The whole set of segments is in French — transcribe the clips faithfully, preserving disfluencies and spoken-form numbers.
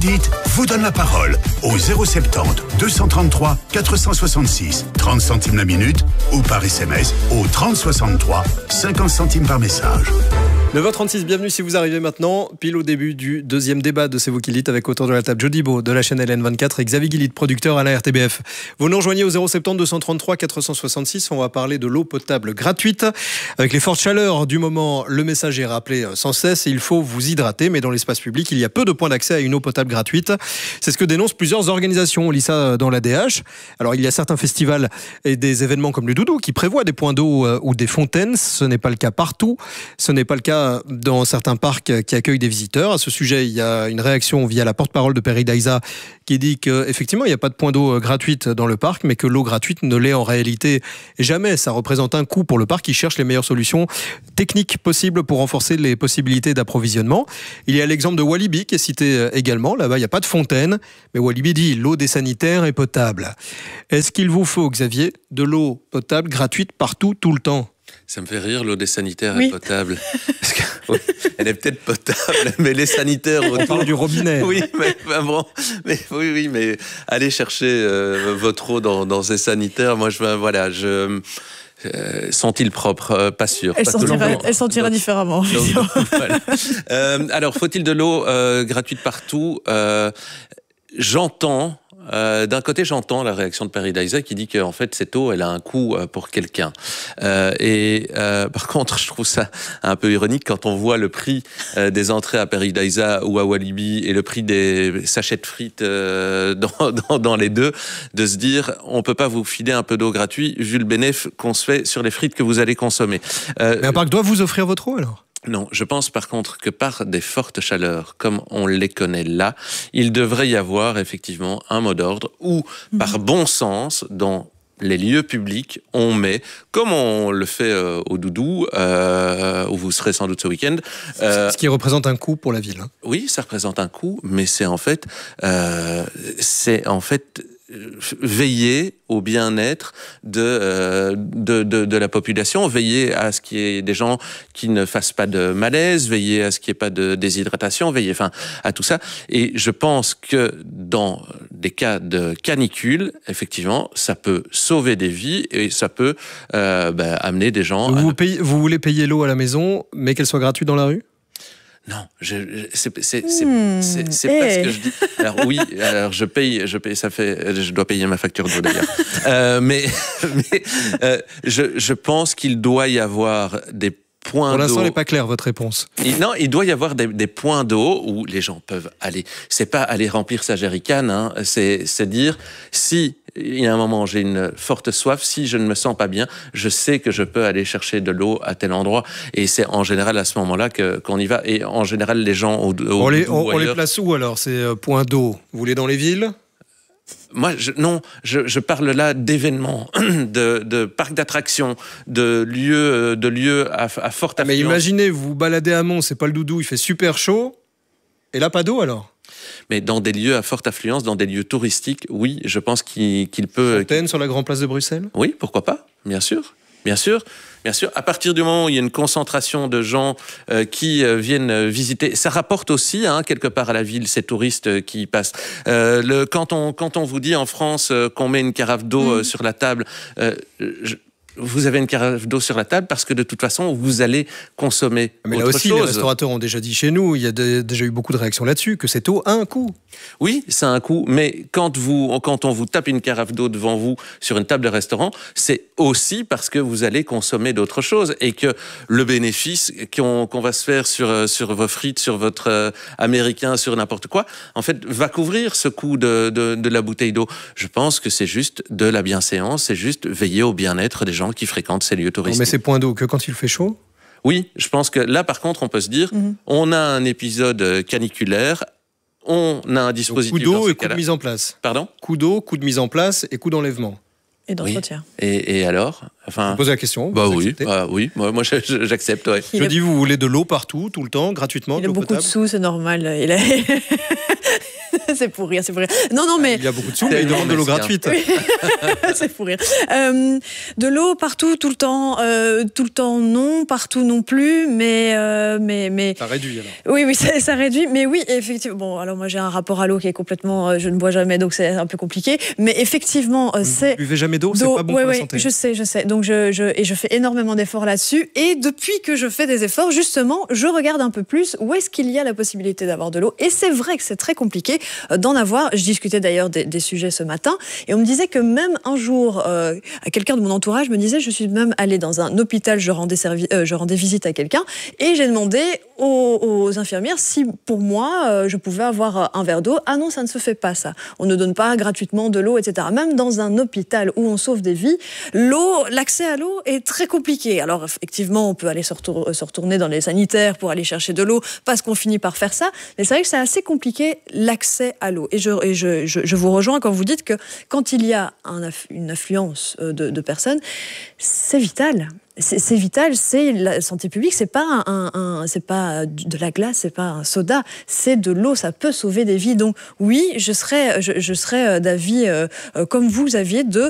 Philippe vous donne la parole au zéro soixante-dix, deux cent trente-trois, quatre cent soixante-six, trente centimes la minute ou par S M S au trente soixante-trois, cinquante centimes par message. neuf heures trente-six, bienvenue si vous arrivez maintenant, pile au début du deuxième débat de C'est vous qui dites avec autour de la table Jody Beau de la chaîne L N vingt-quatre et Xavier Guillit, producteur à la R T B F. Vous nous rejoignez au zéro soixante-dix, deux cent trente-trois, quatre cent soixante-six, on va parler de l'eau potable gratuite. Avec les fortes chaleurs du moment, le message est rappelé sans cesse et il faut vous hydrater, mais dans l'espace public, il y a peu de points d'accès à une eau potable gratuite. C'est ce que dénoncent plusieurs organisations, on lit ça dans l'A D H. Alors il y a certains festivals et des événements comme le Doudou qui prévoient des points d'eau ou des fontaines, ce n'est pas le cas partout, ce n'est pas le cas dans certains parcs qui accueillent des visiteurs. À ce sujet, il y a une réaction via la porte-parole de Paradisa qui dit qu'effectivement, il n'y a pas de point d'eau gratuite dans le parc, mais que l'eau gratuite ne l'est en réalité jamais. Ça représente un coût pour le parc qui cherche les meilleures solutions techniques possibles pour renforcer les possibilités d'approvisionnement. Il y a l'exemple de Walibi qui est cité également. Là-bas, il n'y a pas de fontaine, mais Walibi dit l'eau des sanitaires est potable. Est-ce qu'il vous faut, Xavier, de l'eau potable gratuite partout, tout le temps ? Ça me fait rire, l'eau des sanitaires oui. est potable. Parce que, oui, elle est peut-être potable, mais les sanitaires... On parle du robinet. Oui, mais, ben bon, mais, oui, oui, mais allez chercher euh, votre eau dans, dans ces sanitaires. Moi, je, ben, voilà, je... Euh, sont-ils propres euh, Pas sûr. Elle pas sentira, elle sentira différemment. Donc, voilà. euh, alors, faut-il de l'eau euh, gratuite partout euh, J'entends... Euh, d'un côté, j'entends la réaction de Paradisa qui dit qu'en fait, cette eau, elle a un coût euh, pour quelqu'un. Euh, et euh, par contre, je trouve ça un peu ironique quand on voit le prix euh, des entrées à Paradisa ou à Walibi et le prix des sachets de frites euh, dans, dans, dans les deux, de se dire, on peut pas vous filer un peu d'eau gratuite vu le bénéfice qu'on se fait sur les frites que vous allez consommer. Euh, Mais un parc doit vous offrir votre eau alors ? Non, je pense par contre que par des fortes chaleurs, comme on les connaît là, il devrait y avoir effectivement un mot d'ordre où, mmh. par bon sens, dans les lieux publics, on met, comme on le fait euh, au Doudou, euh, où vous serez sans doute ce week-end. Euh, ce qui représente un coût pour la ville. Hein. Oui, ça représente un coût, mais c'est en fait, euh, c'est en fait veiller au bien-être de, euh, de, de, de la population, veiller à ce qu'il y ait des gens qui ne fassent pas de malaise, veiller à ce qu'il n'y ait pas de déshydratation, veiller enfin, à tout ça. Et je pense que dans des cas de canicule, effectivement, ça peut sauver des vies et ça peut euh, bah, amener des gens... Vous, à... vous, payez, vous voulez payer l'eau à la maison, mais qu'elle soit gratuite dans la rue ? Non, je, je, c'est, c'est, c'est, mmh, c'est, c'est hey. pas ce que je dis. Alors oui, alors je paye, je paye, ça fait, je dois payer ma facture d'eau d'ailleurs. euh, mais mais euh, je, je pense qu'il doit y avoir des points Pour l'instant, d'eau. elle n'est pas claire, votre réponse. Il, non, il doit y avoir des, des points d'eau où les gens peuvent aller. C'est pas aller remplir sa jerrycan, hein, c'est, c'est dire si il y a un moment j'ai une forte soif, si je ne me sens pas bien, je sais que je peux aller chercher de l'eau à tel endroit. Et c'est en général à ce moment-là que, qu'on y va. Et en général, les gens au, au on, les, on, on les place où alors ces euh, points d'eau ? Vous voulez dans les villes ? Moi, je, non, je, je parle là d'événements, de, de parcs d'attractions, de lieux, de lieux à, à forte affluence. Mais imaginez, vous vous baladez à Mons, c'est pas le Doudou, il fait super chaud, et là, pas d'eau alors ? Mais dans des lieux à forte affluence, dans des lieux touristiques, oui, je pense qu'il, qu'il peut... Fontaine qu'il... sur la Grande Place de Bruxelles ? Oui, pourquoi pas, bien sûr. Bien sûr, bien sûr. À partir du moment où il y a une concentration de gens euh, qui euh, viennent visiter, ça rapporte aussi hein, quelque part à la ville ces touristes euh, qui passent. Euh, le, quand on quand on vous dit en France euh, qu'on met une carafe d'eau mmh. euh, sur la table, euh, je, vous avez une carafe d'eau sur la table parce que de toute façon vous allez consommer Mais autre là aussi, chose. Les restaurateurs ont déjà dit chez nous, il y a de, déjà eu beaucoup de réactions là-dessus, que cette eau a un coût. Oui, ça a un coût, mais quand, vous, quand on vous tape une carafe d'eau devant vous sur une table de restaurant, c'est aussi parce que vous allez consommer d'autres choses et que le bénéfice qu'on, qu'on va se faire sur, sur vos frites, sur votre euh, américain, sur n'importe quoi, en fait, va couvrir ce coût de, de, de la bouteille d'eau. Je pense que c'est juste de la bienséance, c'est juste veiller au bien-être des gens qui fréquentent ces lieux touristiques. Non, mais ces points d'eau, que quand il fait chaud ? Oui, je pense que là, par contre, on peut se dire, mmh. on a un épisode caniculaire, on a un dispositif... Donc, coup d'eau et coup de mise en place. Pardon ? Coup d'eau, coup de mise en place et coup d'enlèvement. Et d'entretien. Oui. Et, et alors enfin, Je pose la question. Bah oui, bah oui, moi, moi j'accepte. Ouais. Je dis, vous voulez de l'eau partout, tout le temps, gratuitement. Il a beaucoup potable. de sous, c'est normal. Il a... C'est pour rire, c'est pour rire. Non, non, mais... Il y a beaucoup de sous, mais ils demandent de l'eau gratuite. Oui. C'est pour rire. Euh, de l'eau partout, tout le temps, euh, tout le temps non, partout non plus, mais... Euh, mais, mais... Ça réduit alors. Oui, oui, ça, ça réduit, mais oui, effectivement. Bon, alors moi j'ai un rapport à l'eau qui est complètement... Euh, je ne bois jamais, donc c'est un peu compliqué, mais effectivement, euh, c'est... Vous buvez jamais d'eau, c'est pas bon ouais, pour ouais, la santé. Je sais, je sais. Donc je, je, et je fais énormément d'efforts là-dessus, et depuis que je fais des efforts, justement, je regarde un peu plus où est-ce qu'il y a la possibilité d'avoir de l'eau, et c'est vrai que c'est très compliqué d'en avoir. Je discutais d'ailleurs des, des sujets ce matin, et on me disait que même un jour, euh, quelqu'un de mon entourage me disait, je suis même allée dans un hôpital, je rendais, servi, euh, je rendais visite à quelqu'un, et j'ai demandé aux, aux infirmières si pour moi, euh, je pouvais avoir un verre d'eau. Ah non, ça ne se fait pas ça. On ne donne pas gratuitement de l'eau, et cetera. Même dans un hôpital où on sauve des vies, l'eau, l'accès à l'eau est très compliqué. Alors effectivement, on peut aller se, retour, se retourner dans les sanitaires pour aller chercher de l'eau, parce qu'on finit par faire ça, mais c'est vrai que c'est assez compliqué l'accès à l'eau. Et je, et je, je, je vous rejoins quand vous dites que quand il y a un, une affluence de, de personnes, c'est vital. C'est, c'est vital, c'est la santé publique, c'est pas un, un, c'est pas de la glace, c'est pas un soda, c'est de l'eau, ça peut sauver des vies. Donc oui, je serais, je, je serais d'avis euh, comme vous aviez de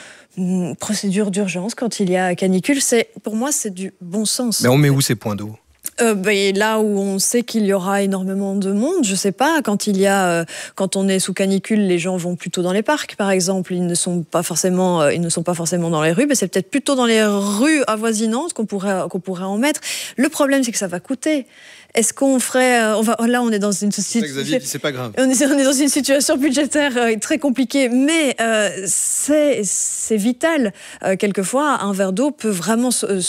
hum, procédure d'urgence quand il y a canicule. C'est, pour moi, c'est du bon sens. Mais on met où ces points d'eau ? Euh, ben, là où on sait qu'il y aura énormément de monde, je sais pas, quand il y a, euh, quand on est sous canicule, les gens vont plutôt dans les parcs, par exemple. Ils ne sont pas forcément, euh, ils ne sont pas forcément dans les rues, mais c'est peut-être plutôt dans les rues avoisinantes qu'on pourrait, qu'on pourrait en mettre. Le problème, c'est que ça va coûter. Est-ce qu'on ferait, euh, on va, là, on est dans une situation. Xavier dit, c'est pas grave. On est, on est dans une situation budgétaire euh, très compliquée, mais euh, c'est, c'est vital. Euh, quelquefois, un verre d'eau peut vraiment euh,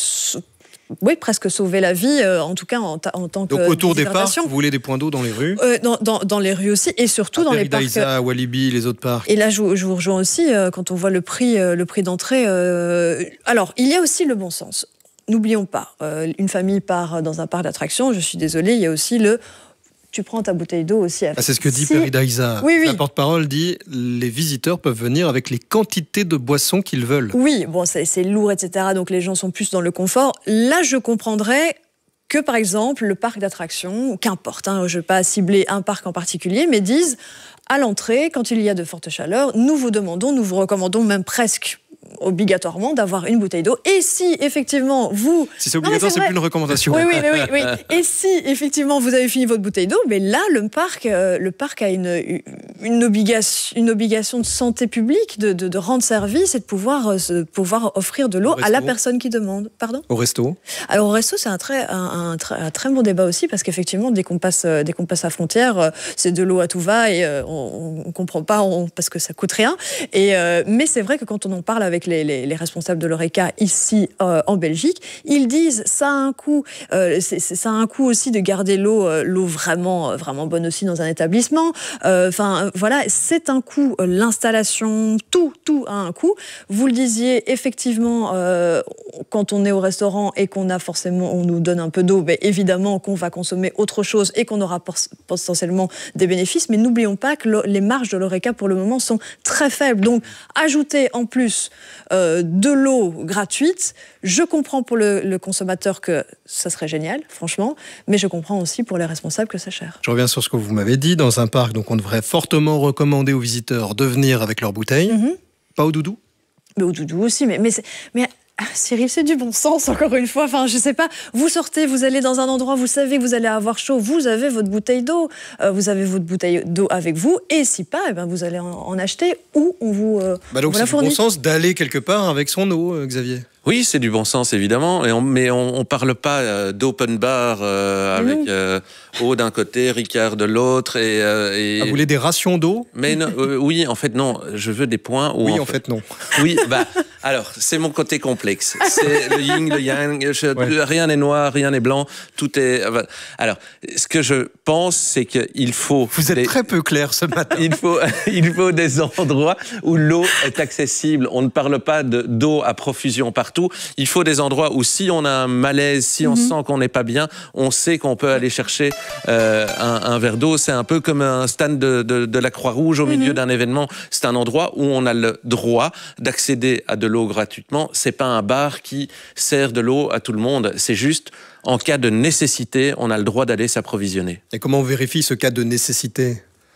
oui, presque sauver la vie, euh, en tout cas en, ta, en tant que. Donc autour des parcs, vous voulez des points d'eau dans les rues euh, dans, dans, dans les rues aussi, et surtout à dans les parcs. Paradise, Walibi, les autres parcs. Et là, je, je vous rejoins aussi, euh, quand on voit le prix, euh, le prix d'entrée. Euh... Alors, il y a aussi le bon sens. N'oublions pas, euh, une famille part dans un parc d'attractions, je suis désolée, il y a aussi le... Tu prends ta bouteille d'eau aussi. Avec. Ah, c'est ce que dit si... Paradise. Oui, oui. La porte-parole dit les visiteurs peuvent venir avec les quantités de boissons qu'ils veulent. Oui, bon, c'est, c'est lourd, et cetera. Donc les gens sont plus dans le confort. Là, je comprendrais que, par exemple, le parc d'attractions, qu'importe, hein, je ne vais pas cibler un parc en particulier, mais disent à l'entrée, quand il y a de fortes chaleurs, nous vous demandons, nous vous recommandons même presque obligatoirement d'avoir une bouteille d'eau. Et si effectivement vous... Si c'est obligatoire, c'est, c'est plus une recommandation. Oui, oui, oui, oui, oui. Et si effectivement vous avez fini votre bouteille d'eau, mais là le parc, euh, le parc a une, une, obligation, une obligation de santé publique, de, de, de rendre service et de pouvoir, euh, de pouvoir offrir de l'eau à la personne qui demande. Pardon ? Au resto ? Alors au resto, c'est un très, un, un, un très bon débat aussi, parce qu'effectivement, dès qu'on passe, dès qu'on passe la frontière, euh, c'est de l'eau à tout va et euh, on ne comprend pas on, parce que ça coûte rien. Et, euh, mais c'est vrai que quand on en parle avec les, les, les responsables de l'Horeca ici euh, en Belgique, ils disent ça a un coût, euh, c'est, c'est, ça a un coût aussi de garder l'eau, euh, l'eau vraiment, vraiment bonne aussi dans un établissement. Enfin euh, voilà, c'est un coût, euh, l'installation, tout, tout a un coût. Vous le disiez, effectivement, euh, quand on est au restaurant et qu'on a forcément, on nous donne un peu d'eau, ben évidemment qu'on va consommer autre chose et qu'on aura potentiellement des bénéfices. Mais n'oublions pas que le, les marges de l'Horeca pour le moment sont très faibles. Donc ajouter en plus euh, de l'eau gratuite, je comprends pour le, le consommateur que ça serait génial, franchement, mais je comprends aussi pour les responsables que c'est cher. Je reviens sur ce que vous m'avez dit. Dans un parc, donc on devrait fortement recommander aux visiteurs de venir avec leur bouteille. Mm-hmm. Pas au doudou ? Mais au doudou aussi, mais, mais, mais Cyril, c'est du bon sens, encore une fois. Enfin, je sais pas, vous sortez, vous allez dans un endroit, vous savez que vous allez avoir chaud, vous avez votre bouteille d'eau, euh, vous avez votre bouteille d'eau avec vous, et si pas, eh ben, vous allez en, en acheter ou on vous, euh, bah donc on vous la fournit. C'est du bon sens d'aller quelque part avec son eau, euh, Xavier. Oui, c'est du bon sens, évidemment, et on, mais on ne parle pas euh, d'open bar euh, avec euh, eau d'un côté, Ricard de l'autre. Et, euh, et... Ah, vous voulez des rations d'eau ? Mais non, euh, oui, en fait, non. Je veux des points où... Oui, en, en fait, fait non. Oui, bah, alors, c'est mon côté complexe. C'est le yin, le yang. Je, ouais. Rien n'est noir, rien n'est blanc. Tout est... Alors, ce que je pense, c'est qu'il faut... Vous êtes des... très peu clair ce matin. Il faut, il faut des endroits où l'eau est accessible. On ne parle pas de, d'eau à profusion partout. Il faut des endroits où si on a un malaise, si on mm-hmm. sent qu'on n'est pas bien, on sait qu'on peut aller chercher euh, un, un verre d'eau. C'est un peu comme un stand de, de, de la Croix-Rouge au mm-hmm. milieu d'un événement. C'est un endroit où on a le droit d'accéder à de l'eau gratuitement. C'est pas un bar qui sert de l'eau à tout le monde. C'est juste, en cas de nécessité, on a le droit d'aller s'approvisionner. Et comment on vérifie ce cas de nécessité ?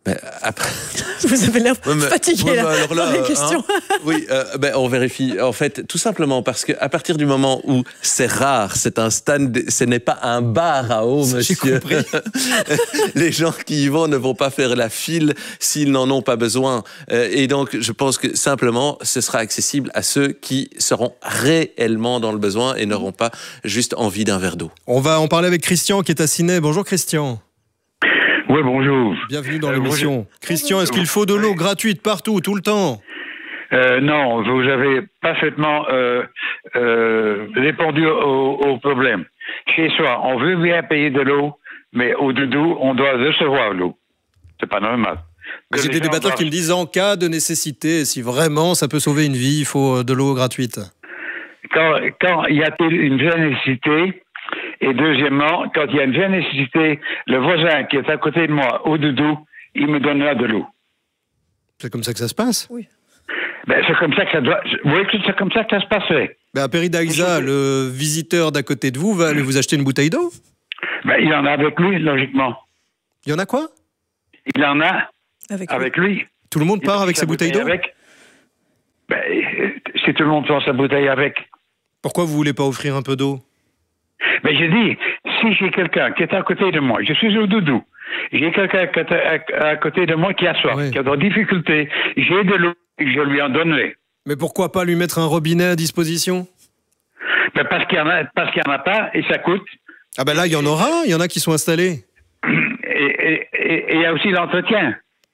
Mais après... Vous avez l'air ouais, mais, fatigué ouais, là, alors là, par les hein, questions. oui, euh, ben, on vérifie. En fait, tout simplement parce qu'à partir du moment où c'est rare, c'est un stand, ce n'est pas un bar à eau, monsieur. J'ai compris. Les gens qui y vont ne vont pas faire la file s'ils n'en ont pas besoin. Euh, et donc, je pense que simplement, ce sera accessible à ceux qui seront réellement dans le besoin et n'auront pas juste envie d'un verre d'eau. On va en parler avec Christian qui est à Ciney. Bonjour Christian. Oui, bonjour. Bienvenue dans Euh, l'émission. bonjour. Christian, est-ce qu'il faut de l'eau gratuite partout, tout le temps? Euh, non, vous avez parfaitement euh, euh, répondu au, au problème. Chez soi, on veut bien payer de l'eau, mais au doudou, on doit recevoir l'eau. C'est pas normal. Mais j'ai des débatteurs qui me disent en cas de nécessité, si vraiment ça peut sauver une vie, il faut de l'eau gratuite. Quand, quand y a-t-il une vraie nécessité? Et deuxièmement, quand il y a une vraie nécessité, le voisin qui est à côté de moi, au doudou, il me donnera de l'eau. C'est comme ça que ça se passe? Oui. Ben, c'est comme ça que ça doit. Vous voyez que c'est comme ça que ça se passerait. Ben à Peridaisa, le visiteur d'à côté de vous va aller vous acheter une bouteille d'eau? Ben, il en a avec lui, logiquement. Il y en a quoi? Il en a Avec, avec lui. Tout le monde part avec sa ses bouteilles d'eau? avec. Ben, si tout le monde prend sa bouteille avec. Pourquoi vous voulez pas offrir un peu d'eau? Mais je dis, si j'ai quelqu'un qui est à côté de moi, je suis au doudou, j'ai quelqu'un qui est à, à côté de moi qui a soif, Ouais. qui a des difficultés, j'ai de l'eau, je lui en donnerai. Mais pourquoi pas lui mettre un robinet à disposition? Mais parce qu'il y en a, parce qu'il y en a pas et ça coûte. Ah ben là, il y en aura, il y en a qui sont installés. Et et- et- et il y a aussi l'entretien.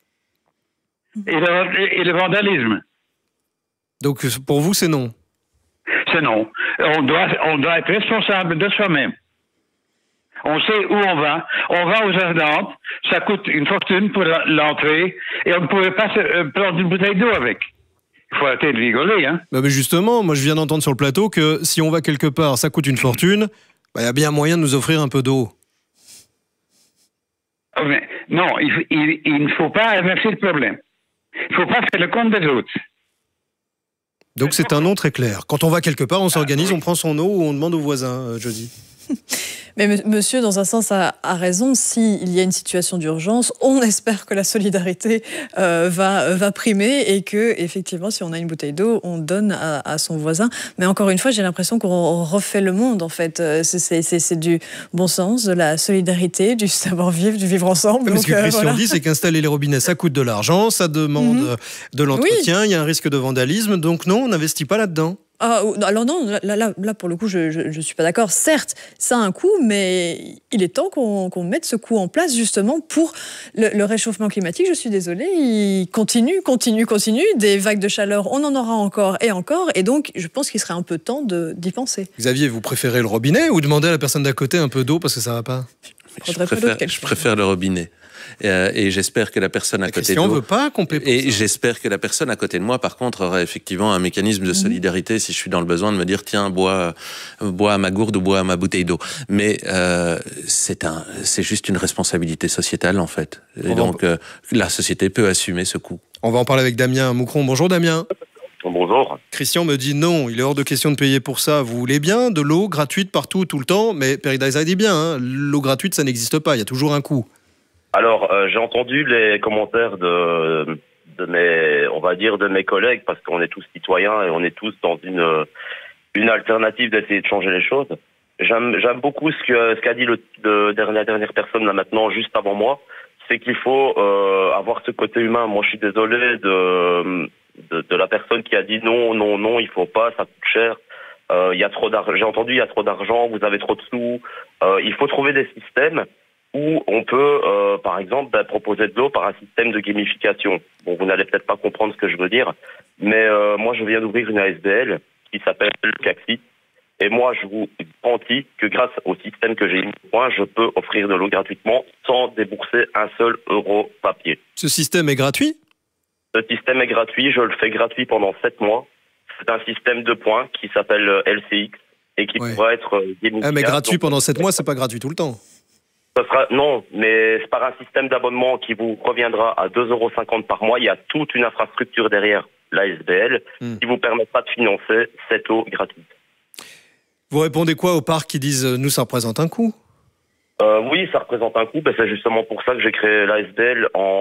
Et le, et le vandalisme. Donc pour vous, c'est non. C'est non. On doit, on doit être responsable de soi-même. On sait où on va. On va aux Ardentes. Ça coûte une fortune pour l'entrée. Et on ne pouvait pas se, euh, prendre une bouteille d'eau avec. Il faut arrêter de rigoler, hein. Bah, mais justement, moi je viens d'entendre sur le plateau que si on va quelque part, ça coûte une fortune, il bah, y a bien moyen de nous offrir un peu d'eau. Oh, mais non, il, il, il ne faut pas inverser le problème. Il ne faut pas faire le compte des autres. Donc c'est un non très clair. Quand on va quelque part, on s'organise, on prend son eau ou on demande aux voisins, euh, je dis. Mais m- monsieur, dans un sens, a, a raison. S'il y a une situation d'urgence, on espère que la solidarité euh, va, va primer et que, effectivement, si on a une bouteille d'eau, on donne à, à son voisin. Mais encore une fois, j'ai l'impression qu'on refait le monde, en fait. Euh, C'est, c'est, c'est, c'est du bon sens, de la solidarité, du savoir-vivre, du vivre ensemble. Mais ce Donc, que euh, Christian voilà. dit, c'est qu'installer les robinets, ça coûte de l'argent, ça demande Mhm. euh, de l'entretien, il y a un risque de vandalisme, donc non, on n'investit pas là-dedans. Ah, alors non, là, là, là, pour le coup, je ne suis pas d'accord. Certes, ça a un coût, mais il est temps qu'on qu'on mette ce coût en place justement pour le, le réchauffement climatique. Je suis désolée, il continue, continue, continue. Des vagues de chaleur, on en aura encore et encore. Et donc, je pense qu'il serait un peu temps de- d'y penser. Xavier, vous préférez le robinet ou demandez à la personne d'à côté un peu d'eau parce que ça va pas? Je Faudrait pas préfère, d'autre quelque je chose. préfère le robinet. Euh, et j'espère que la personne à La côté de Christian moi... veut pas qu'on paie pour Et ça. j'espère que la personne à côté de moi, par contre, aura effectivement un mécanisme de solidarité si je suis dans le besoin de me dire tiens, bois, bois à ma gourde ou bois à ma bouteille d'eau. Mais euh, c'est un, c'est juste une responsabilité sociétale en fait. Et On va donc euh, la société peut assumer ce coût. On va en parler avec Damien Moucron. Bonjour Damien. Bonjour. Christian me dit non, il est hors de question de payer pour ça. Vous voulez bien de l'eau gratuite partout, tout le temps, mais Peridaisa dit bien, hein, l'eau gratuite, ça n'existe pas, il y a toujours un coût. Alors, euh, j'ai entendu les commentaires de, de mes, on va dire, de mes collègues, parce qu'on est tous citoyens et on est tous dans une, une alternative d'essayer de changer les choses. J'aime, j'aime beaucoup ce que, ce qu'a dit le, le, la dernière personne là maintenant, juste avant moi, c'est qu'il faut euh, avoir ce côté humain. Moi, je suis désolé de, de, de la personne qui a dit non, non, non, il faut pas, ça coûte cher. Euh, il y a trop d'argent. J'ai entendu, il y a trop d'argent, vous avez trop de sous. Euh, il faut trouver des systèmes où on peut, euh, par exemple, bah, proposer de l'eau par un système de gamification. Bon, vous n'allez peut-être pas comprendre ce que je veux dire, mais euh, moi, je viens d'ouvrir une A S B L qui s'appelle Caxi. Et moi, je vous garantis que grâce au système que j'ai mis au point, je peux offrir de l'eau gratuitement sans débourser un seul euro papier. Ce système est gratuit? Ce système est gratuit, je le fais gratuit pendant sept mois. C'est un système de points qui s'appelle L C X et qui Ouais. pourra être gamifié. Ah, mais gratuit Donc, pendant sept mois, c'est pas gratuit tout le temps. Ça sera, non, mais c'est par un système d'abonnement qui vous reviendra à deux euros cinquante par mois. Il y a toute une infrastructure derrière l'A S B L Hmm. qui vous permettra de financer cette eau gratuite. Vous répondez quoi aux parcs qui disent euh, nous, ça représente un coût? Euh, oui, ça représente un coût. Ben, c'est justement pour ça que j'ai créé l'A S B L en, en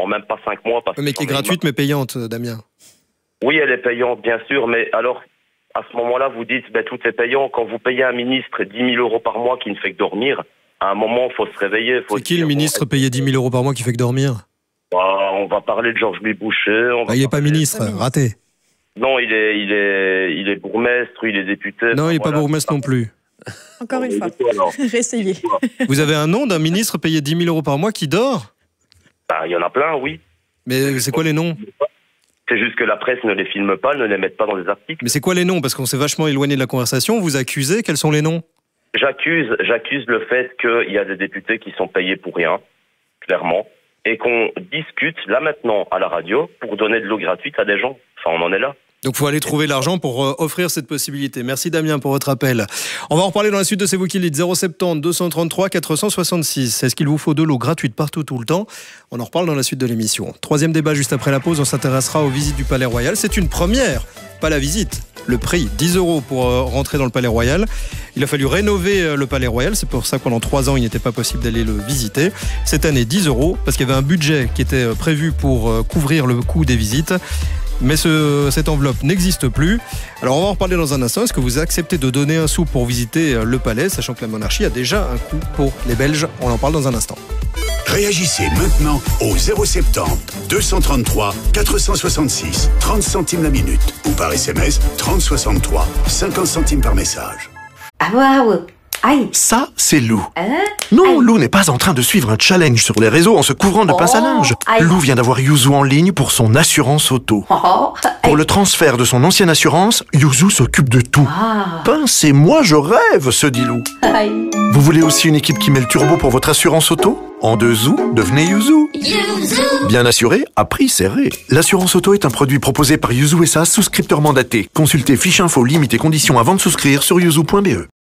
même pas cinq mois. Parce mais qui est gratuite mais payante, Damien. Oui, elle est payante, bien sûr, mais alors, à ce moment-là, vous dites, ben, tout est payant. Quand vous payez un ministre dix mille euros par mois qui ne fait que dormir, à un moment, il faut se réveiller. Faut C'est qui le ministre bon, payé dix mille euros par mois qui fait que dormir? bah, On va parler de Georges-Louis Boucher. On va bah, il n'est pas ministre, de... raté. Non, il est, il est, il est bourgmestre, il est député. Non, il n'est voilà. pas bourgmestre non plus. Encore une fois, réessayez. Vous avez un nom d'un ministre payé dix mille euros par mois qui dort? Bah, il y en a plein, oui. Mais c'est quoi les noms? C'est juste que la presse ne les filme pas, ne les met pas dans des articles. Mais c'est quoi les noms? Parce qu'on s'est vachement éloigné de la conversation. Vous accusez, quels sont les noms? J'accuse, j'accuse le fait qu'il y a des députés qui sont payés pour rien, clairement, et qu'on discute là maintenant à la radio pour donner de l'eau gratuite à des gens. Enfin, on en est là. Donc il faut aller trouver l'argent pour euh, offrir cette possibilité. Merci Damien pour votre appel. On va en reparler dans la suite de C'est vous qui lead. zéro sept zéro deux cent trente-trois quatre cent soixante-six. Est-ce qu'il vous faut de l'eau gratuite partout tout le temps? On en reparle dans la suite de l'émission. Troisième débat juste après la pause, on s'intéressera aux visites du Palais Royal. C'est une première, pas la visite. Le prix, dix euros pour euh, rentrer dans le Palais Royal. Il a fallu rénover euh, le Palais Royal. C'est pour ça que pendant trois ans, il n'était pas possible d'aller le visiter. Cette année, dix euros, parce qu'il y avait un budget qui était euh, prévu pour euh, couvrir le coût des visites. Mais ce, cette enveloppe n'existe plus. Alors on va en reparler dans un instant. Est-ce que vous acceptez de donner un sou pour visiter le palais, sachant que la monarchie a déjà un coût pour les Belges? On en parle dans un instant. Réagissez maintenant au zéro sept zéro deux cent trente-trois quatre cent soixante-six, trente centimes la minute, ou par S M S trente soixante-trois, cinquante centimes par message. Ah waouh! Aïe. Ça, c'est Lou. Hein? Non, Aïe. Lou n'est pas en train de suivre un challenge sur les réseaux en se couvrant de Oh, pince à linge. aïe. Lou vient d'avoir Yuzu en ligne pour son assurance auto. Oh, Pour le transfert de son ancienne assurance, Yuzu s'occupe de tout. Ah. Pince et moi, je rêve, se dit Lou. Aïe. Vous voulez aussi une équipe qui met le turbo pour votre assurance auto? En deux zou, devenez Yuzu. Yuzu. Bien assuré, à prix serré. L'assurance auto est un produit proposé par Yuzu S A, souscripteur mandaté. Consultez fiche info, limite et conditions avant de souscrire sur yuzu point b e.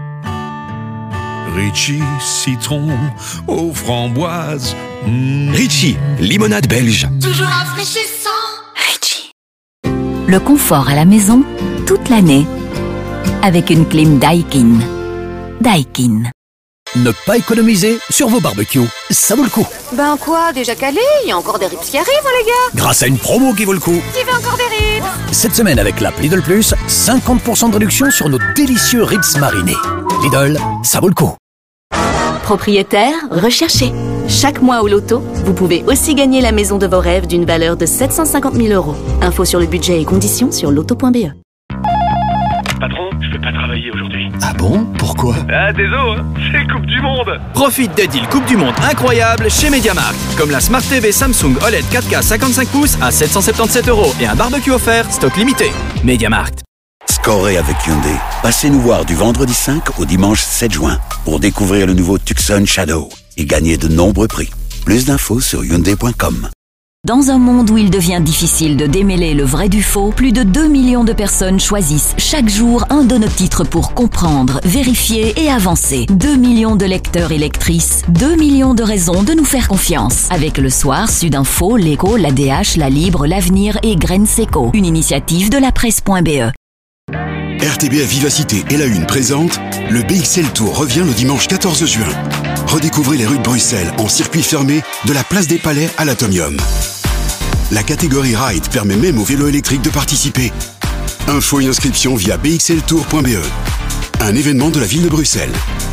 Ritchie, citron aux framboises. Mmh. Ritchie, limonade belge. Toujours rafraîchissant. Ritchie. Le confort à la maison, toute l'année. Avec une clim Daikin. Daikin. Ne pas économiser sur vos barbecues, ça vaut le coup. Ben quoi, déjà calé? Il y a encore des ribs qui arrivent, hein, les gars. Grâce à une promo qui vaut le coup. Qui veut encore des ribs? Cette semaine avec l'app Lidl Plus, cinquante pour cent de réduction sur nos délicieux ribs marinés. Lidl, ça vaut le coup. Propriétaire, recherché. Chaque mois au loto, vous pouvez aussi gagner la maison de vos rêves d'une valeur de sept cent cinquante mille euros. Info sur le budget et conditions sur loto point b e. Patron, je peux pas travailler aujourd'hui. Ah bon? Pourquoi? Ah, désolé, hein, c'est Coupe du Monde. Profite des deals Coupe du Monde incroyables chez MediaMarkt. Comme la Smart T V Samsung O L E D quatre K cinquante-cinq pouces à sept cent soixante-dix-sept euros et un barbecue offert, stock limité. MediaMarkt. Scorez avec Hyundai. Passez nous voir du vendredi cinq au dimanche sept juin pour découvrir le nouveau Tucson Shadow et gagner de nombreux prix. Plus d'infos sur hyundai point com. Dans un monde où il devient difficile de démêler le vrai du faux, plus de deux millions de personnes choisissent chaque jour un de nos titres pour comprendre, vérifier et avancer. deux millions de lecteurs et lectrices, deux millions de raisons de nous faire confiance. Avec Le Soir, Sudinfo, L'Écho, l'A D H, La Libre, L'Avenir et Graines Seco. Une initiative de la presse point b e. R T B F Vivacité et La Une présente le B X L Tour revient le dimanche quatorze juin. Redécouvrez les rues de Bruxelles en circuit fermé de la place des Palais à l'Atomium. La catégorie Ride permet même au vélo électrique de participer. Info et inscription via b x l tour point b e. Un événement de la ville de Bruxelles.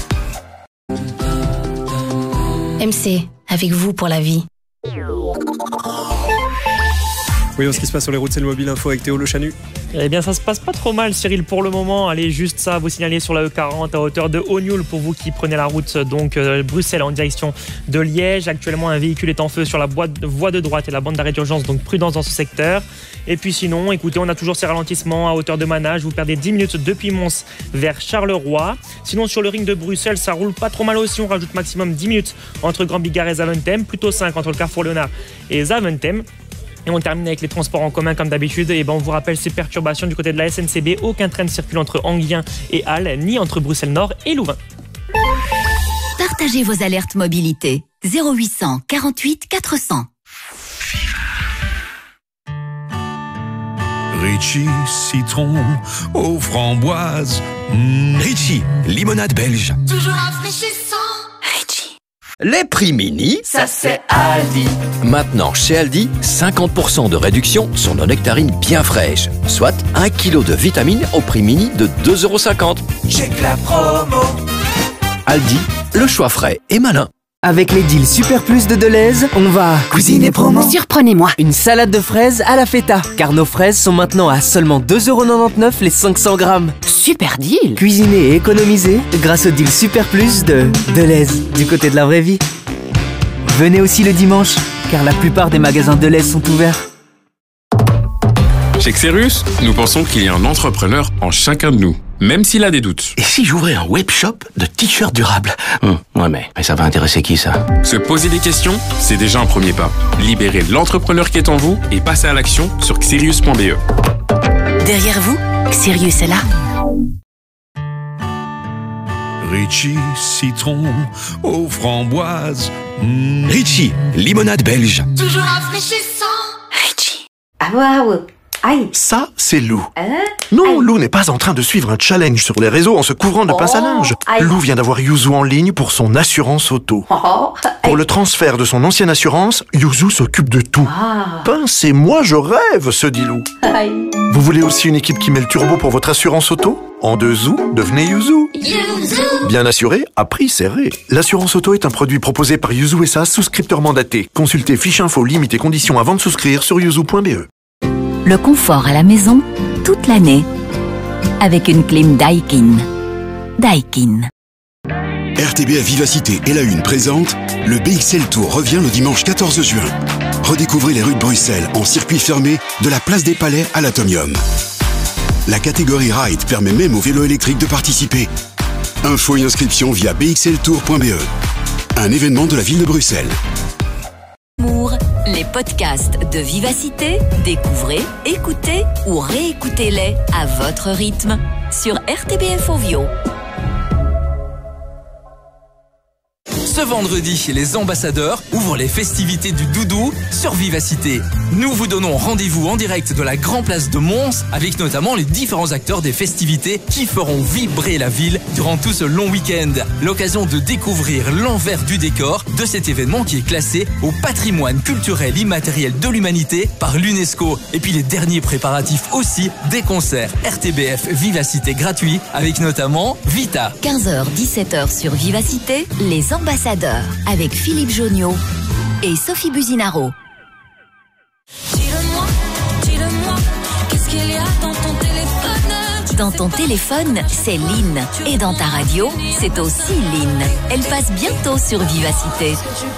M C, avec vous pour la vie. Voyons ce qui se passe sur les routes, c'est le Mobile Info avec Théo Le Chanu. Eh bien, ça se passe pas trop mal, Cyril, pour le moment. Allez, juste ça, vous signalez sur la E quarante à hauteur de Ognoul pour vous qui prenez la route donc euh, Bruxelles en direction de Liège. Actuellement, un véhicule est en feu sur la voie de droite et la bande d'arrêt d'urgence, donc prudence dans ce secteur. Et puis sinon, écoutez, on a toujours ces ralentissements à hauteur de Manage. Vous perdez dix minutes depuis Mons vers Charleroi. Sinon, sur le ring de Bruxelles, ça roule pas trop mal aussi. On rajoute maximum dix minutes entre Grand Bigard et Zaventem, plutôt cinq entre le Carrefour Léonard et Zaventem. Et on termine avec les transports en commun comme d'habitude. Et ben on vous rappelle ces perturbations du côté de la S N C B. Aucun train ne circule entre Anguien et Halle, ni entre Bruxelles-Nord et Louvain. Partagez vos alertes mobilité. zéro huit cent quarante-huit quatre cents. Ritchie, citron aux framboises. Mmh. Ritchie, limonade belge. Toujours rafraîchissant. Les prix mini, ça c'est Aldi. Maintenant, chez Aldi, cinquante pour cent de réduction sur nos nectarines bien fraîches. Soit un kilo de vitamines au prix mini de deux euros cinquante. Check la promo. Aldi, le choix frais et malin. Avec les deals Super Plus de Deleuze, on va cuisiner promo. Surprenez-moi. Une salade de fraises à la feta, car nos fraises sont maintenant à seulement deux euros quatre-vingt-dix-neuf les cinq cents grammes. Super deal. Cuisiner et économiser grâce au deal Super Plus de Deleuze, du côté de la vraie vie. Venez aussi le dimanche, car la plupart des magasins Deleuze sont ouverts. Chez Xerus, nous pensons qu'il y a un entrepreneur en chacun de nous, même s'il a des doutes. Et si j'ouvrais un webshop de t-shirts durables hum, Ouais, mais, mais ça va intéresser qui, ça? Se poser des questions, c'est déjà un premier pas. Libérez l'entrepreneur qui est en vous et passez à l'action sur xerius point b e. Derrière vous, Xerius est là. Ritchie, citron, aux framboises. Mmh. Ritchie, limonade belge. Toujours rafraîchissant. Ritchie. Ah waouh. Aïe. Ça, c'est Lou. Hein? Non, Lou n'est pas en train de suivre un challenge sur les réseaux en se couvrant de Oh, pince à linge. aïe. Lou vient d'avoir Yuzu en ligne pour son assurance auto. Oh, Pour le transfert de son ancienne assurance, Yuzu s'occupe de tout. Ah. Pince et moi, je rêve, se dit Lou. Aïe. Vous voulez aussi une équipe qui met le turbo pour votre assurance auto? En deux zou, devenez Yuzu. Yuzu. Bien assuré, à prix serré. L'assurance auto est un produit proposé par Yuzu S A, souscripteur mandaté. Consultez fiche info, limite et conditions avant de souscrire sur yuzu point b e. Le confort à la maison, toute l'année. Avec une clim Daikin. Daikin. R T B F Vivacité et la Une présente le B X L Tour revient le dimanche quatorze juin. Redécouvrez les rues de Bruxelles en circuit fermé de la place des Palais à l'Atomium. La catégorie Ride permet même au vélo électrique de participer. Info et inscription via b x l tour point b e. Un événement de la ville de Bruxelles. Mour, les podcasts de Vivacité, découvrez, écoutez ou réécoutez-les à votre rythme sur R T B F Ovio. Ce vendredi, les ambassadeurs ouvrent les festivités du doudou sur Vivacité. Nous vous donnons rendez-vous en direct de la Grand Place de Mons avec notamment les différents acteurs des festivités qui feront vibrer la ville durant tout ce long week-end. L'occasion de découvrir l'envers du décor de cet événement qui est classé au patrimoine culturel immatériel de l'humanité par l'UNESCO. Et puis les derniers préparatifs aussi des concerts R T B F Vivacité gratuits avec notamment Vita. quinze heures dix-sept heures sur Vivacité, les ambassadeurs avec Philippe Joniot et Sophie Buzinaro. Dis-le-moi, dis-le-moi, qu'est-ce qu'il y a dans ton téléphone? Dans ton téléphone, c'est Lynn. Et dans ta radio, c'est aussi Lynn. Elle passe bientôt sur Vivacité.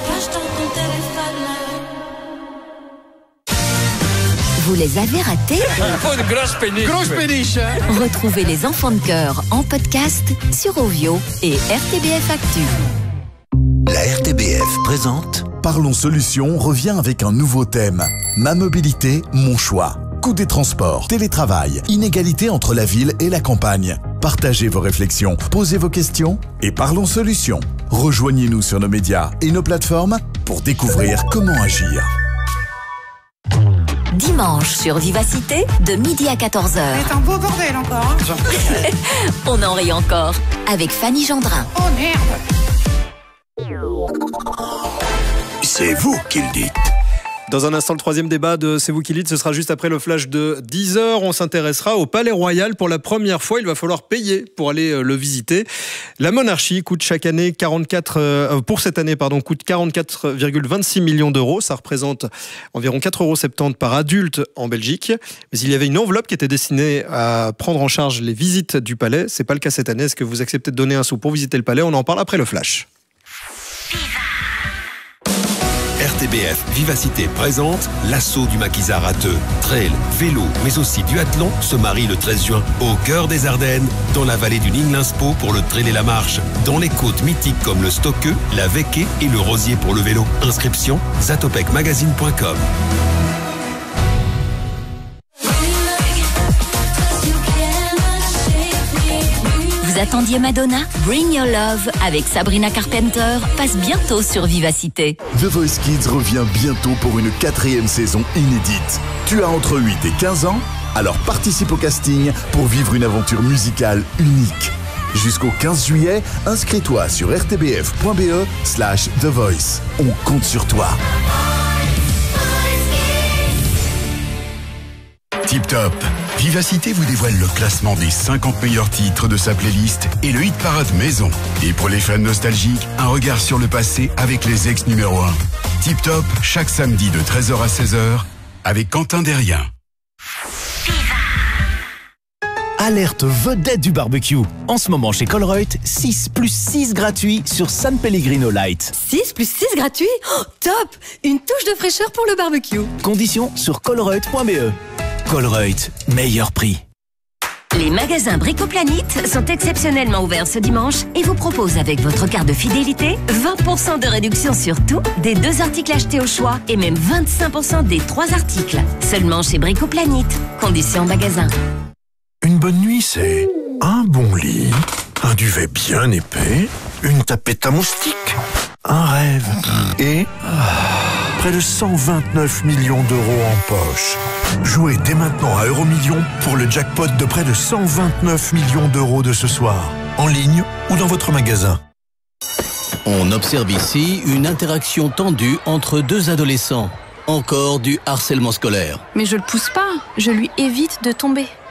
Vous les avez ratés? Une grosse péniche. Grosse péniche, hein? Retrouvez les enfants de cœur en podcast sur Ovio et R T B F Actu. La R T B F présente Parlons Solutions revient avec un nouveau thème. Ma mobilité, mon choix. Coût des transports, télétravail, inégalité entre la ville et la campagne. Partagez vos réflexions, posez vos questions et parlons solutions. Rejoignez-nous sur nos médias et nos plateformes pour découvrir comment agir. Dimanche sur Vivacité, de midi à quatorze heures. C'est un beau bordel encore. Hein. On en rit encore avec Fanny Gendrin. Oh merde. C'est vous qui le dites. Dans un instant, le troisième débat de C'est vous qui lead, ce sera juste après le flash de dix heures. On s'intéressera au Palais Royal. Pour la première fois, il va falloir payer pour aller le visiter. La monarchie coûte chaque année quarante-quatre, euh, pour cette année, pardon, coûte quarante-quatre virgule vingt-six millions d'euros. Ça représente environ quatre euros soixante-dix par adulte en Belgique. Mais il y avait une enveloppe qui était destinée à prendre en charge les visites du palais. C'est pas le cas cette année. Est-ce que vous acceptez de donner un sou pour visiter le palais? On en parle après le flash. R T B F Vivacité présente l'assaut du maquisard à deux. Trail, vélo, mais aussi duathlon se marie le treize juin au cœur des Ardennes, dans la vallée du Ninglinspo pour le trail et la marche, dans les côtes mythiques comme le Stockeux, la Vecquet et le Rosier pour le vélo. Inscription zatopek magazine point com. Vous attendiez Madonna? Bring Your Love avec Sabrina Carpenter passe bientôt sur Vivacité. The Voice Kids revient bientôt pour une quatrième saison inédite. Tu as entre huit et quinze ans? Alors participe au casting pour vivre une aventure musicale unique. Jusqu'au quinze juillet, inscris-toi sur rtbf.be slash The Voice. On compte sur toi. Tip Top. Vivacité vous dévoile le classement des cinquante meilleurs titres de sa playlist et le hit parade maison. Et pour les fans nostalgiques, un regard sur le passé avec les ex numéro un. Tip Top, chaque samedi de treize heures à seize heures avec Quentin Derrien. Alerte vedette du barbecue. En ce moment chez Colruyt, six plus six gratuits sur San Pellegrino Light. six plus six gratuits? Oh, top! Une touche de fraîcheur pour le barbecue. Conditions sur colruyt point b e. Colruyt, meilleur prix. Les magasins Bricoplanit sont exceptionnellement ouverts ce dimanche et vous proposent avec votre carte de fidélité vingt pour cent de réduction sur tout, des deux articles achetés au choix et même vingt-cinq pour cent des trois articles. Seulement chez Bricoplanit. Conditions magasin. Une bonne nuit, c'est un bon lit, un duvet bien épais, une tapette à moustiques, un rêve et près de cent vingt-neuf millions d'euros en poche. Jouez dès maintenant à Euromillions pour le jackpot de près de cent vingt-neuf millions d'euros de ce soir, en ligne ou dans votre magasin. On observe ici une interaction tendue entre deux adolescents. Encore du harcèlement scolaire. Mais je le pousse pas, je lui évite de tomber.